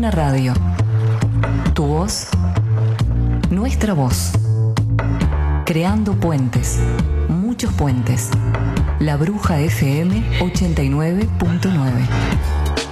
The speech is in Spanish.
Una radio. Tu voz, nuestra voz. Creando puentes, muchos puentes. La Bruja FM 89.9.